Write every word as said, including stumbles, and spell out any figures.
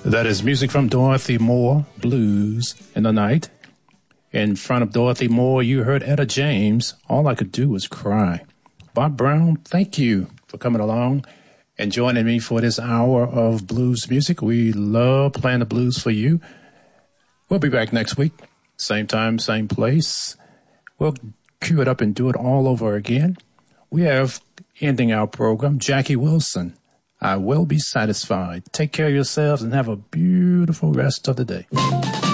That is music from Dorothy Moore, Blues in the Night. In front of Dorothy Moore, you heard Etta James, All I Could Do Was Cry. Bob Brown, thank you for coming along and joining me for this hour of blues music. We love playing the blues for you. We'll be back next week, same time, same place. We'll cue it up and do it all over again. We have, ending our program, Jackie Wilson, I Will Be Satisfied. Take care of yourselves and have a beautiful rest of the day.